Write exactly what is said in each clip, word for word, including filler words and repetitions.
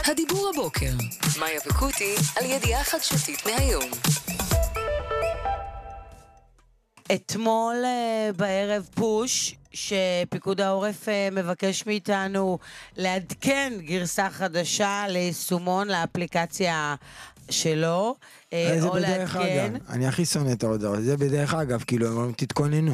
הדיבור הבוקר. מאיה וקוטי על ידיעה חדשותית מהיום. אתמול בערב פוש שפיקוד העורף מבקש מאיתנו לעדכן גרסה חדשה ליישומון לאפליקציה שלו, זה או בדרך לעדכן. אגב, אני הכי שונא את ההודעות, זה בדרך אגב, כאילו, הם אומרים, תתכוננו.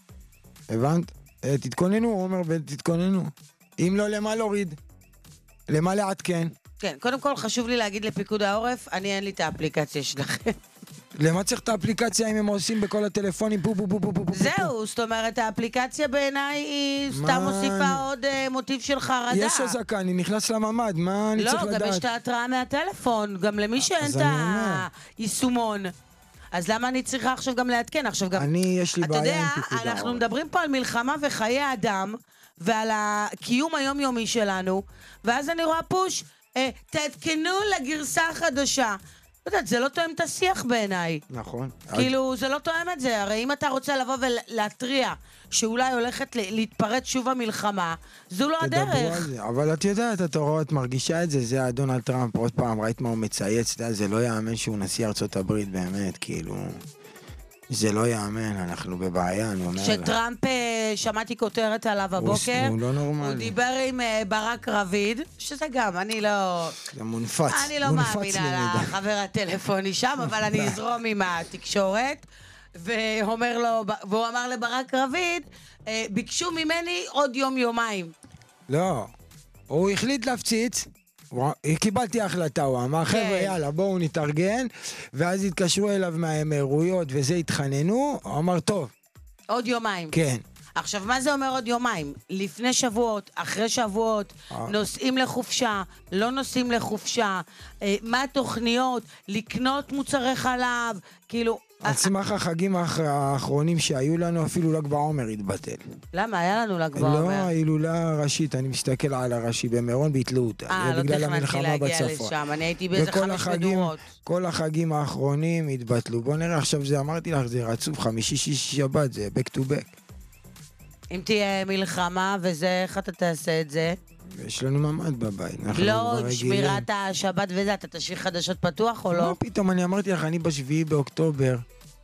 הבנת? תתכוננו, הוא אומר, תתכוננו. אם לא, למה להוריד? למה לעדכן? כן, קודם כל חשוב לי להגיד לפיקוד העורף, אני אין לי את האפליקציה שלכם. למה צריך את האפליקציה אם הם עושים בכל הטלפונים פו פו פו פו פו פו? זהו, זאת אומרת, האפליקציה בעיניי היא סתם מוסיפה עוד מוטיב של חרדה. יש חזקה, אני נכנס לממד, מה אני צריך לדעת? לא, גם יש את ההתראה מהטלפון, גם למי שאין את היישומון. אז למה אני צריכה עכשיו גם לעדכן? עכשיו גם... אני, יש לי בעיה עם פיקוד העורף. אנחנו מדברים פה על מלחמה וחיי אדם, ועל הקיום היומיומי שלנו, ואז אני רואה פוש, תעדכנו לגרסה החדשה. זה לא תואם את השיח בעיניי. נכון. כאילו, זה לא תואם את זה. הרי אם אתה רוצה לבוא ולהטריע שאולי הולכת להתפרץ שוב המלחמה, זו לא הדרך. אבל את יודעת, את רואה, את מרגישה את זה, זה הדונלד טראמפ, עוד פעם, ראית מה הוא מצייץ, זה לא יאמן שהוא נשיא ארצות הברית, באמת, כאילו... זה לא יאמן, אנחנו בבעיה, אני אומר. שטראמפ, שמעתי כותרת עליו הבוקר, הוא לא נורמלי. הוא דיבר עם ברק רביד, שזה גם, אני לא... זה מונפץ, אני לא מאמינה לחבר הטלפוני שם, אבל אני אזרום עם התקשורת, ואומר לו, והוא אמר לברק רביד, ביקשו ממני עוד יום יומיים. לא, הוא החליט להפציץ, קיבלתי החלטה, הוא אמר, חבר'ה, יאללה, בואו נתארגן, ואז התקשרו אליו מהאמירויות, וזה התחננו, הוא אמר, טוב. עוד יומיים. כן. עכשיו, מה זה אומר עוד יומיים? לפני שבועות, אחרי שבועות, נוסעים לחופשה, לא נוסעים לחופשה, מה התוכניות, לקנות מוצרי חלב, כאילו... על סמך החגים האחרונים שהיו לנו, אפילו ל"ג בעומר התבטל. למה? היה לנו ל"ג בעומר. לא, ההילולה הראשית, אני מסתכל על הראשי במירון, ביטלו אותה. אה, לא תכננתי להגיע לשם, אני הייתי באיזה חמש מדורות. כל החגים האחרונים התבטלו. בוא נראה, עכשיו זה, אמרתי לך, זה רצוף, חמישי, שישי, שבת, זה back to back. אם תהיה מלחמה וזה, איך אתה תעשה את זה? יש לנו ממד בבית. לא, שמירת השבת וזה, אתה תשאיר חדשות פתוח או לא? לא, פתאום אני אמרתי לך, אני בשביעי באוקטובר,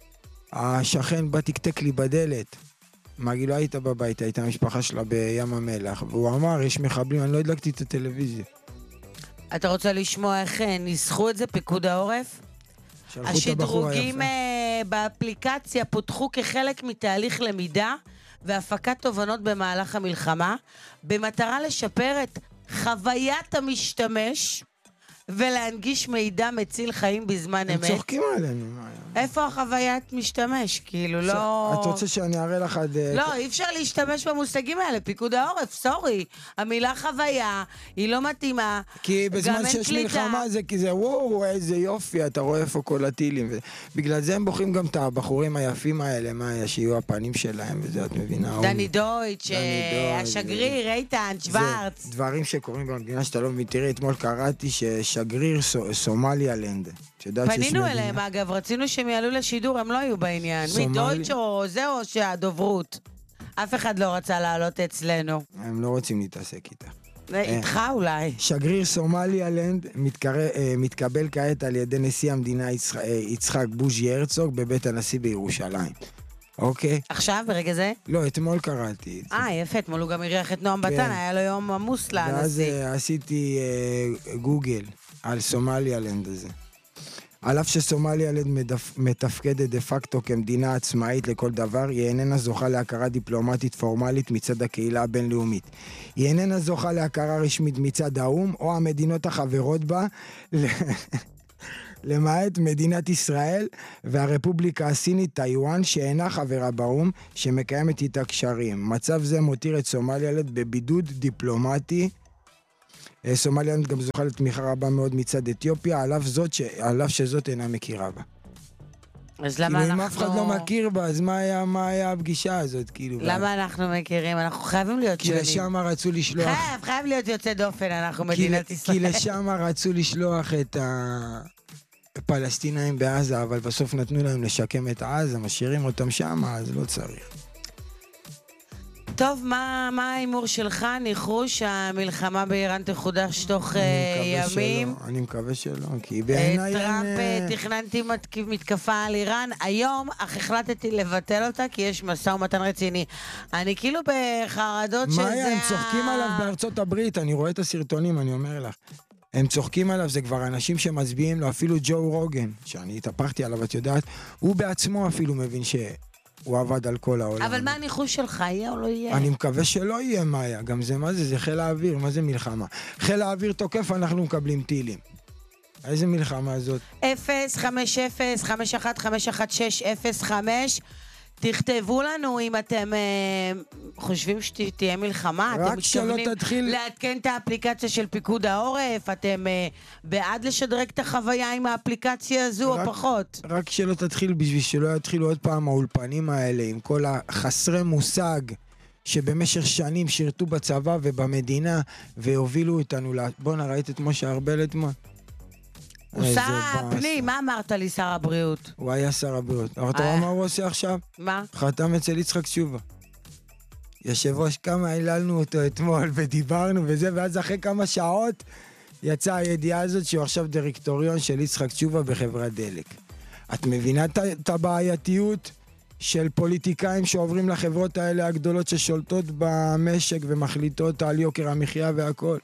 השכן בא תקתק לי בדלת, מגי לא היית בבית, הייתה המשפחה שלה בים המלח, והוא אמר, יש מחבלים, אני לא הדלקתי את הטלוויזיה. אתה רוצה לשמוע איך ניסחו את זה, פיקוד העורף? השדרוגים באפליקציה פותחו כחלק מתהליך למידה, והפקת תובנות במהלך המלחמה, במטרה לשפר את חוויית המשתמש, ולהנגיש מידע מציל חיים בזמן אמת. הם צוחקים עלינו. איפה החוויית משתמש? כאילו לא... את רוצה שאני אראה לך... לא, אי אפשר להשתמש במושגים האלה, פיקוד העורף, סורי. המילה חוויה היא לא מתאימה. כי בזמן שיש מלחמה זה כי זה וואו, איזה יופי, אתה רואה איפה כל הטילים. בגלל זה הם בוחרים גם את הבחורים היפים האלה, מה שיהיו הפנים שלהם, וזה את מבינה. דני דויטש, השגריר, איתן, שוורץ. דברים שקורים במדינה שאתה לא מבין. תראי, אתמול קראתי ששגריר סומליה-לנד. פנינו אליהם, אגב, רצינו שהם יעלו לשידור, הם לא היו בעניין. מי דויטש או זה או שהדוברות? אף אחד לא רצה לעלות אצלנו. הם לא רוצים להתעסק איתה. איתך אולי. שגריר סומליה-לנד מתקבל כעת על ידי נשיא המדינה יצחק בוז'י הרצוג בבית הנשיא בירושלים. אוקיי? עכשיו, ברגע זה? לא, אתמול קראתי. אה, יפה, אתמול הוא גם הריח את נועם בטן, היה לו יום עמוס לנשיא. ואז עשיתי גוגל על סומליה-לנד הזה. על אף שסומליה-לנד מתפקדת דה פקטו כמדינה עצמאית לכל דבר, היא איננה זוכה להכרה דיפלומטית פורמלית מצד הקהילה הבינלאומית. היא איננה זוכה להכרה רשמית מצד האו"ם או המדינות החברות בה, למעט מדינת ישראל והרפובליקה הסינית טיואן שאינה חברה באו"ם, שמקיימת איתה קשרים. מצב זה מותיר את סומליה-לנד בבידוד דיפלומטי. סומליה-לנד גם זוכה לתמיכה רבה מאוד מצד אתיופיה, על אף זאת ש... על אף שזאת אינה מכירה בה. אז למה אנחנו... אם אף אחד לא מכיר בה, אז מה היה, מה היה הפגישה הזאת? כאילו, למה אנחנו מכירים? אנחנו חייבים להיות שונים. כי לשם רצו לשלוח... חייב, חייב להיות יוצא דופן, אנחנו מדינת ישראל. כי לשם רצו לשלוח את הפלסטינאים בעזה, אבל בסוף נתנו להם לשקם את עזה, משאירים אותם שם, אז לא צריך. טוב, מה ההימור שלך? ניחוש שהמלחמה באיראן תחודש תוך ימים? אני מקווה שלא, כי בעיניי... טראמפ תכננתי מתקפה על איראן, היום אך החלטתי לבטל אותה, כי יש משא ומתן רציני. אני כאילו בחרדות שזה... מאיה, הם צוחקים עליו בארצות הברית, אני רואה את הסרטונים, אני אומר לך. הם צוחקים עליו, זה כבר אנשים שמצביעים לו, אפילו ג'ו רוגן, שאני התהפכתי עליו, את יודעת, הוא בעצמו אפילו מבין ש... הוא עבד על כל העולם. אבל מה הניחוש שלך? יהיה או לא יהיה? אני מקווה שלא יהיה, מאיה. גם זה, מה זה? זה חיל האוויר, מה זה מלחמה? חיל האוויר תוקף, אנחנו מקבלים טילים. איזה מלחמה זאת? אפס, חמש, אפס, חמש, אחת, חמש, אחת, שש, אפס, חמש. תכתבו לנו אם אתם אה, חושבים שתהיה מלחמה. רק שלא תתחיל... לעדכן את האפליקציה של פיקוד העורף. אתם אה, בעד לשדרג את החוויה עם האפליקציה הזו רק, או פחות? רק שלא תתחיל, בשביל שלא יתחילו עוד פעם האולפנים האלה, עם כל החסרי מושג שבמשך שנים שירתו בצבא ובמדינה, והובילו אותנו לה... בוא נראית את משה ארבל אתמול. הוא שר הפנים, מה אמרת לי שר הבריאות? הוא היה שר הבריאות. אבל אתה רואה מה הוא עושה עכשיו? מה? חתם אצל יצחק תשובה. יושב ראש, כמה היללנו אותו אתמול ודיברנו וזה, ואז אחרי כמה שעות יצאה הידיעה הזאת שהוא עכשיו דירקטוריון של יצחק תשובה בחברת דלק. את מבינה את הבעייתיות של פוליטיקאים שעוברים לחברות האלה הגדולות ששולטות במשק ומחליטות על יוקר המחיה והכל?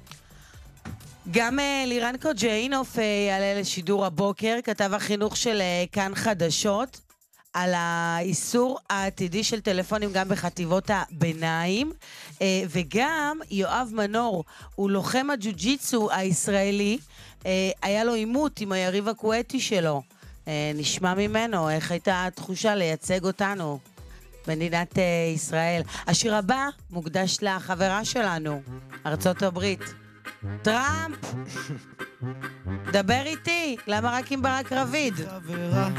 גם לירן קוג'אינוף יעלה לשידור הבוקר, כתב החינוך של כאן חדשות, על האיסור העתידי של טלפונים גם בחטיבות הביניים, וגם יואב מנור, הוא לוחם הג'ו-ג'יצו הישראלי, היה לו עימות עם היריב הקואטי שלו. נשמע ממנו איך הייתה התחושה לייצג אותנו במדינת ישראל. השיר הבא מוקדש לחברה שלנו, ארצות הברית. טראמפ, דבר איתי, למה רק עם ברק רביד? חברה